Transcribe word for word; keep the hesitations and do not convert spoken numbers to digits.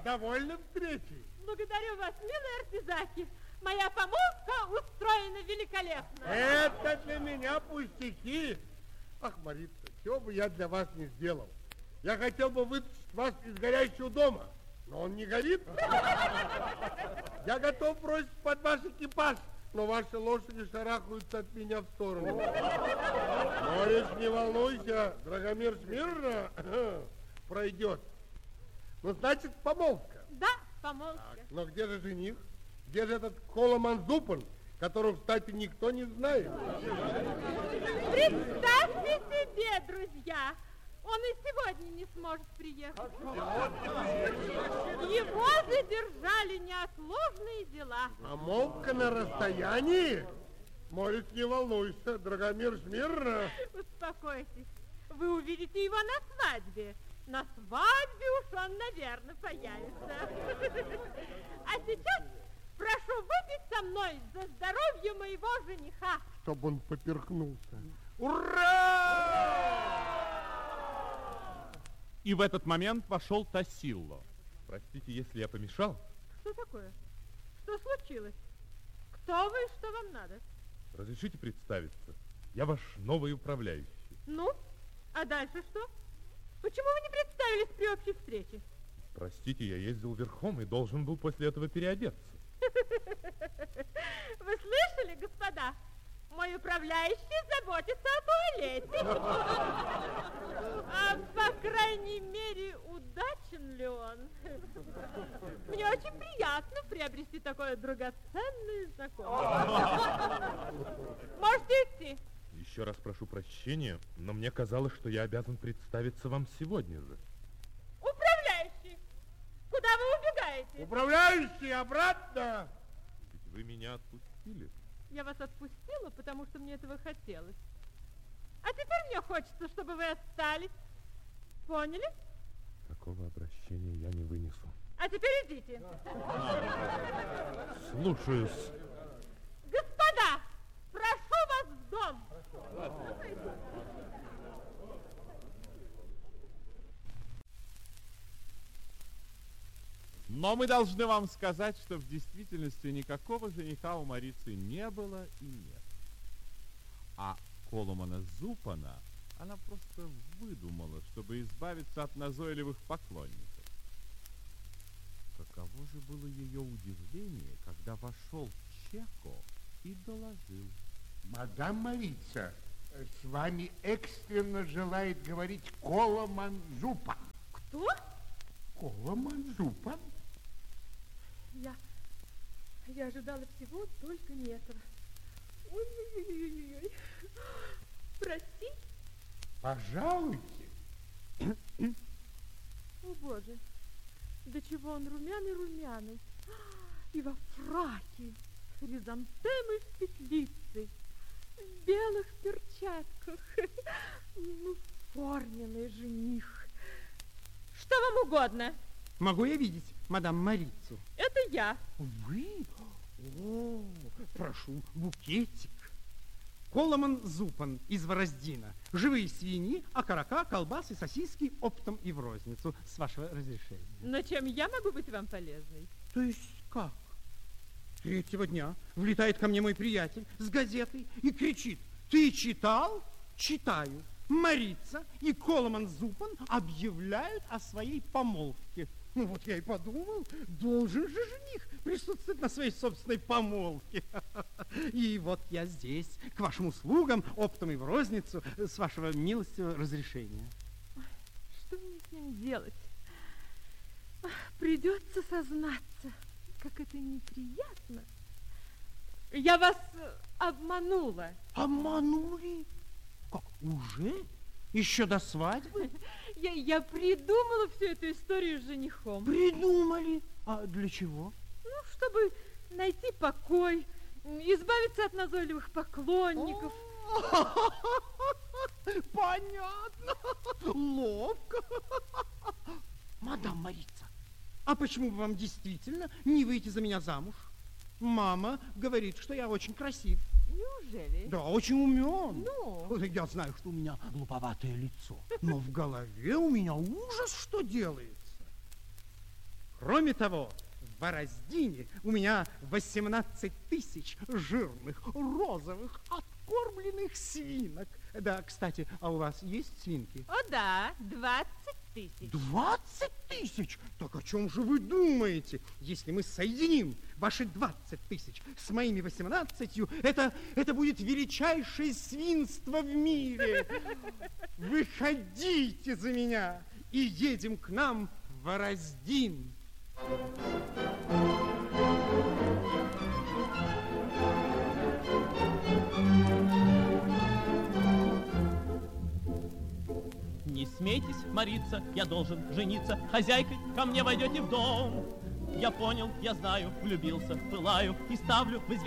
довольны встречей? Благодарю вас, милые артизаки. Моя помолвка устроена великолепно. Это для меня пустяки. Ах, Марица, чего бы я для вас не сделал. Я хотел бы вытащить вас из горящего дома, но он не горит. Я готов бросить под ваш экипаж, но ваши лошади шарахаются от меня в сторону. Морис, не волнуйся, Драгомир смирно пройдет. Ну, значит, помолвка. Да, помолвка. Так, но где же жених? Где же этот Коломан Зупан, которого, кстати, никто не знает? Представьте себе, друзья, он и сегодня не сможет приехать. Его задержали неотложные дела. Помолвка на расстоянии? Морис, не волнуйся, Драгомир смирно. Успокойтесь, вы увидите его на свадьбе. На свадьбе уж он, наверное, появится. А сейчас прошу выпить со мной за здоровье моего жениха. Чтобы он поперхнулся. Ура! И в этот момент вошел Тассило. Простите, если я помешал. Что такое? Что случилось? Кто вы и что вам надо? Разрешите представиться? Я ваш новый управляющий. Ну, а дальше что? Почему вы не представились при общей встрече? Простите, я ездил верхом и должен был после этого переодеться. Вы слышали, господа? Мой управляющий заботится о туалете. А по крайней мере, удачен ли он? Мне очень приятно приобрести такое драгоценное знакомство. Можете идти. Еще раз прошу прощения, но мне казалось, что я обязан представиться вам сегодня же. Управляющий, куда вы убегаете? Управляющий, обратно! Ведь вы меня отпустили. Я вас отпустила, потому что мне этого хотелось. А теперь мне хочется, чтобы вы остались. Поняли? Такого обращения я не вынесу. А теперь идите. Слушаюсь. Господа, прошу вас в дом. Но мы должны вам сказать, что в действительности никакого жениха у Марицы не было и нет. А Коломана Зупана она просто выдумала, чтобы избавиться от назойливых поклонников. Каково же было ее удивление, когда вошел Чеко и доложил. Мадам Марица, с вами экстренно желает говорить Коломан Зупан. Кто? Коломан Зупан? Я, я ожидала всего, только не этого. Ой-ой-ой-ой-ой. Прости. Пожалуйте. О, Боже, до чего он румяный-румяный. И во фраке, с хризантемой в петлице, в белых перчатках. Ну, форменный жених. Что вам угодно? Могу я видеть мадам Марицу? Это я. Вы? О, прошу, букетик. Коломан Зупан из Вороздина. Живые свиньи, окорока, колбасы, сосиски оптом и в розницу. С вашего разрешения. Но чем я могу быть вам полезной? То есть как? Третьего дня влетает ко мне мой приятель с газетой и кричит: ты читал? Читаю. Марица и Коломан Зупан объявляют о своей помолвке. Ну вот я и подумал, должен же жених присутствовать на своей собственной помолвке. И вот я здесь, к вашим услугам, оптом и в розницу, с вашего милостивого разрешения. Что мне с ним делать? Придется сознаться, как это неприятно. Я вас обманула. Обманули? Как, уже? Еще до свадьбы? Я, я придумала всю эту историю с женихом. Придумали? А для чего? Ну, чтобы найти покой, избавиться от назойливых поклонников. Понятно. Ловко. Мадам Марица, а почему бы вам действительно не выйти за меня замуж? Мама говорит, что я очень красив. Неужели? Да, очень умен. Ну? Я знаю, что у меня глуповатое лицо, но в голове у меня ужас, что делается. Кроме того, в Вороздине у меня восемнадцать тысяч жирных, розовых, откормленных свинок. Да, кстати, а у вас есть свинки? О, да, двадцать тысяч. Двадцать тысяч? Так о чем же вы думаете? Если мы соединим ваши двадцать тысяч с моими восемнадцатью, это, это будет величайшее свинство в мире. Выходите за меня и едем к нам в Вороздин. Не смейтесь, Марица, я должен жениться. Хозяйкой ко мне войдете в дом. Я понял, я знаю, влюбился, пылаю и ставлю в известность.